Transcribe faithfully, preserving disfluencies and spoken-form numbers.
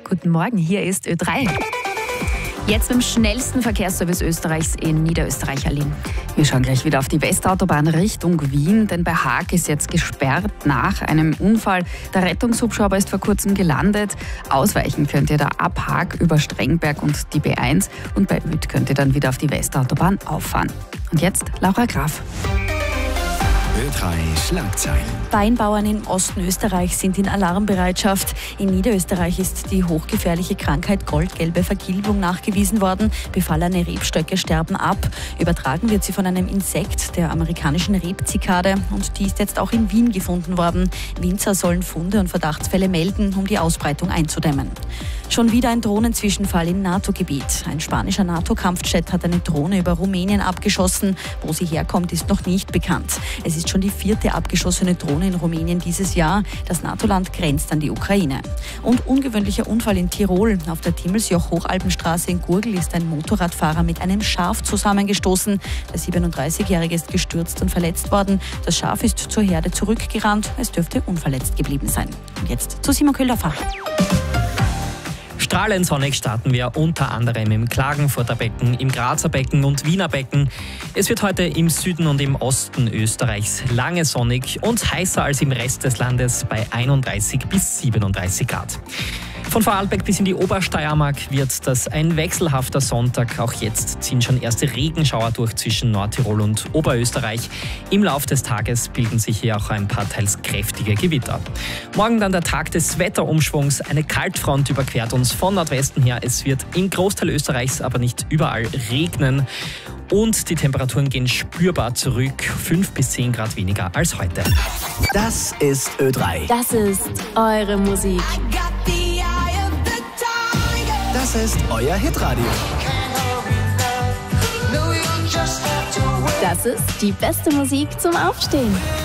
Guten Morgen, hier ist Ö drei. Jetzt beim schnellsten Verkehrsservice Österreichs in Niederösterreich, Aline. Wir schauen gleich wieder auf die Westautobahn Richtung Wien, denn bei Haag ist jetzt gesperrt nach einem Unfall. Der Rettungshubschrauber ist vor kurzem gelandet. Ausweichen könnt ihr da ab Haag über Strengberg und die B eins und bei Ueth könnt ihr dann wieder auf die Westautobahn auffahren. Und jetzt Laura Graf. Ö drei Schlagzeilen. Weinbauern im Osten Österreichs sind in Alarmbereitschaft. In Niederösterreich ist die hochgefährliche Krankheit goldgelbe Vergilbung nachgewiesen worden. Befallene Rebstöcke sterben ab. Übertragen wird sie von einem Insekt, der amerikanischen Rebzikade. Und die ist jetzt auch in Wien gefunden worden. Winzer sollen Funde und Verdachtsfälle melden, um die Ausbreitung einzudämmen. Schon wieder ein Drohnenzwischenfall im NATO-Gebiet. Ein spanischer NATO-Kampfjet hat eine Drohne über Rumänien abgeschossen. Wo sie herkommt, ist noch nicht bekannt. Es ist schon die vierte abgeschossene Drohne in Rumänien dieses Jahr. Das NATO-Land grenzt an die Ukraine. Und ungewöhnlicher Unfall in Tirol. Auf der Timmelsjoch-Hochalpenstraße in Gurgl ist ein Motorradfahrer mit einem Schaf zusammengestoßen. Der siebenunddreißigjährige ist gestürzt und verletzt worden. Das Schaf ist zur Herde zurückgerannt. Es dürfte unverletzt geblieben sein. Und jetzt zu Simon Köhlerfer. Strahlend sonnig starten wir unter anderem im Klagenfurter Becken, im Grazer Becken und Wiener Becken. Es wird heute im Süden und im Osten Österreichs lange sonnig und heißer als im Rest des Landes bei einunddreißig bis siebenunddreißig Grad. Von Vorarlberg bis in die Obersteiermark wird das ein wechselhafter Sonntag. Auch jetzt ziehen schon erste Regenschauer durch zwischen Nordtirol und Oberösterreich. Im Lauf des Tages bilden sich hier auch ein paar teils kräftige Gewitter. Morgen dann der Tag des Wetterumschwungs. Eine Kaltfront überquert uns von Nordwesten her. Es wird im Großteil Österreichs aber nicht überall regnen. Und die Temperaturen gehen spürbar zurück. fünf bis zehn Grad weniger als heute. Das ist Ö drei. Das ist eure Musik. Das ist euer Hitradio. Das ist die beste Musik zum Aufstehen.